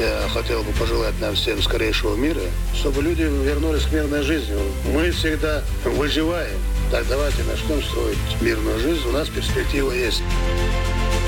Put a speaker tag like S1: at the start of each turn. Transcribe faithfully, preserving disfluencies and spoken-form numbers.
S1: Я хотел бы пожелать нам всем скорейшего мира, чтобы люди вернулись к мирной жизни. Мы всегда выживаем. Так давайте начнем строить мирную жизнь. У нас перспектива есть.